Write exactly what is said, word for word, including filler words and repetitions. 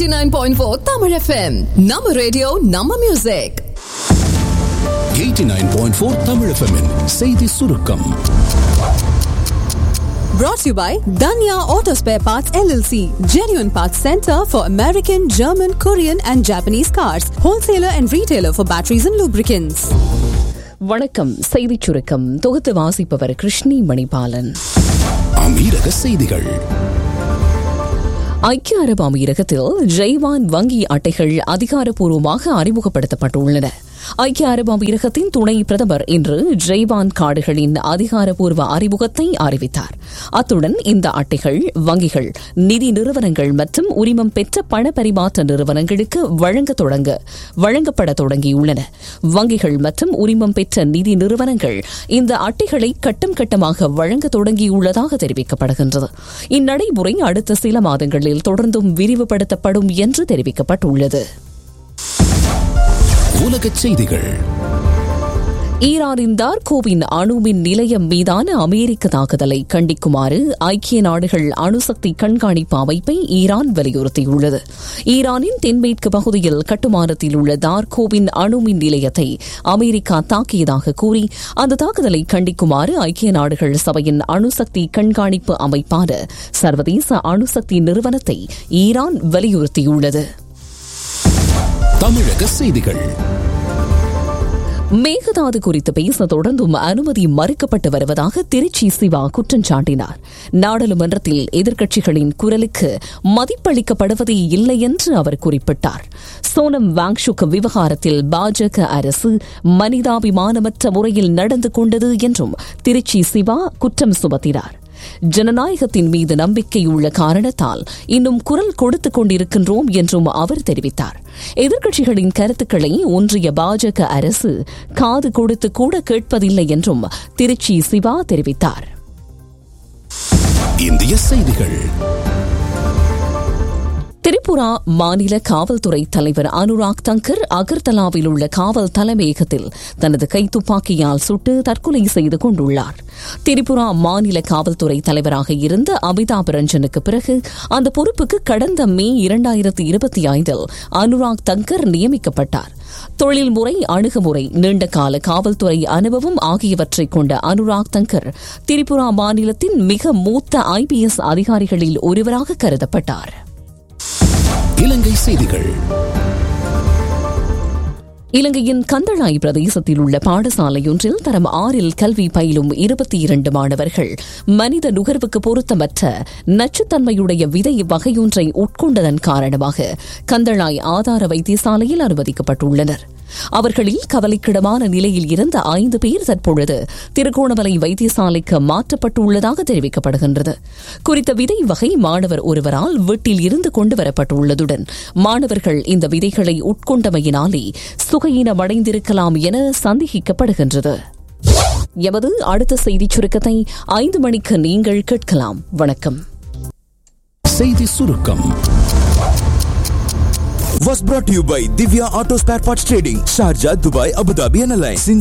eighty-nine point four Tamil F M. நம்ம radio நம்ம music. eighty-nine point four Tamil F M -இன் செய்தி சுருக்கம். Brought to you by Danya Auto Spare Parts L L C, genuine parts center for American, German, Korean and Japanese cars, wholesaler and retailer for batteries and lubricants. வணக்கம். செய்திச் சுருக்கம் தொகுத்து வாசிப்பவர் கிருஷ்ணி மணிபாலன். அமீரக செய்திகள். ஐக்கிய அரபு அமீரகத்தில் ஜெய்வான் வங்கி அட்டைகள் அதிகாரப்பூர்வமாக அறிமுகப்படுத்தப்பட்டுள்ளன. ஐக்கிய அரபு அமீரகத்தின் துணை பிரதமர் இன்று ஜெய்வான் கார்டுகளின் அதிகாரப்பூர்வ அறிமுகத்தை அறிவித்தார். அத்துடன் இந்த அட்டைகள் வங்கிகள், நிதி நிறுவனங்கள் மற்றும் உரிமம் பெற்ற பண பரிமாற்ற நிறுவனங்களுக்கு வழங்க தொடங்க வழங்கப்பட தொடங்கியுள்ளன. வங்கிகள் மற்றும் உரிமம் பெற்ற நிதி நிறுவனங்கள் இந்த அட்டைகளை கட்டம் கட்டமாக வழங்க தொடங்கியுள்ளதாக தெரிவிக்கப்படுகின்றது. இந்நடைமுறை அடுத்த சில மாதங்களில் தொடர்ந்தும் விரிவுபடுத்தப்படும் என்று தெரிவிக்கப்பட்டுள்ளது. உலகச் செய்திகள். ஈரானின் தார்கோவின் அணுமின் நிலையம் மீதான அமெரிக்க தாக்குதலை கண்டிக்குமாறு ஐக்கிய நாடுகள் அணுசக்தி கண்காணிப்பு அமைப்பை ஈரான் வலியுறுத்தியுள்ளது. ஈரானின் தென்மேற்கு பகுதியில் கட்டுமானத்தில் உள்ள தார்கோவின் அணுமின் நிலையத்தை அமெரிக்கா தாக்கியதாக கூறி அந்த தாக்குதலை கண்டிக்குமாறு ஐக்கிய நாடுகள் சபையின் அணுசக்தி கண்காணிப்பு அமைப்பான சர்வதேச அணுசக்தி நிறுவனத்தை ஈரான் வலியுறுத்தியுள்ளது. தமிழக செய்திகள். மேகதாது குறித்து பேச தொடர்ந்தும் அனுமதி மறுக்கப்பட்டு வருவதாக திருச்சி சிவா குற்றம் சாட்டினார். நாடாளுமன்றத்தில் எதிர்க்கட்சிகளின் குரலுக்கு மதிப்பளிக்கப்படுவதே இல்லை என்று அவர் குறிப்பிட்டார். சோனம் வாங்சுக் விவகாரத்தில் பாஜக அரசு மனிதாபிமானமற்ற முறையில் நடந்து கொண்டது என்றும் திருச்சி சிவா குற்றம் சுமத்தினார். ஜனநாயகத்தின் மீது நம்பிக்கையுள்ள காரணத்தால் இன்னும் குரல் கொடுத்துக் கொண்டிருக்கின்றோம் என்றும் அவர் தெரிவித்தார். எதிர்க்கட்சிகளின் கருத்துக்களை ஒன்றிய பாஜக அரசு காது கொடுத்து கூட கேட்பதில்லை என்றும் திருச்சி சிவா தெரிவித்தார். இந்திய செய்திகள். திரிபுரா மாநில காவல்துறை தலைவர் அனுராக் தங்கர் அகர்தலாவில் உள்ள காவல் தலைமையகத்தில் தனது கைத்துப்பாக்கியால் சுட்டு தற்கொலை செய்து கொண்டுள்ளார். திரிபுரா மாநில காவல்துறை தலைவராக இருந்த அமிதாப் ரஞ்சனுக்கு பிறகு அந்த பொறுப்புக்கு கடந்த மே இரண்டாயிரத்தி இருபத்தி ஐந்தில் அனுராக் தங்கர் நியமிக்கப்பட்டார். தொழில்முறை அணுகுமுறை, நீண்டகால காவல்துறை அனுபவம் ஆகியவற்றை கொண்ட அனுராக் தங்கர் திரிபுரா மாநிலத்தின் மிக மூத்த ஐ பி எஸ் அதிகாரிகளில் ஒருவராக கருதப்பட்டார். இலங்கை செய்திகள். இலங்கையின் கந்தளாய் பிரதேசத்தில் உள்ள பாடசாலையொன்றில் தரம் ஆறில் கல்வி பயிலும் இருபத்தி இரண்டு மாணவர்கள் மனித நுகர்வுக்கு பொருத்தமற்ற நச்சுத்தன்மையுடைய விதை வகையொன்றை உட்கொண்டதன் காரணமாக கந்தளாய் ஆதார வைத்தியசாலையில் அனுமதிக்கப்பட்டுள்ளனர். அவர்களில் கவலைக்கிடமான நிலையில் இருந்த ஐந்து பேர் தற்பொழுது திருகோணமலை வைத்தியசாலைக்கு மாற்றப்பட்டுள்ளதாக தெரிவிக்கப்படுகின்றது. குறித்த விதை வகை மாணவர் ஒருவரால் வீட்டில் இருந்து கொண்டுவரப்பட்டுள்ளதுடன் மாணவர்கள் இந்த விதைகளை உட்கொண்டமையினாலே சுகையினமடைந்திருக்கலாம் என சந்தேகிக்கப்படுகின்றது. எமது அடுத்த செய்திச் சுருக்கத்தை ஐந்து மணிக்கு நீங்கள் கேட்கலாம். வணக்கம். செய்தி சுருக்கம் was brought to you by Divya Auto Spare Parts Trading, Sharjah, Dubai, Abu Dhabi and Alliance since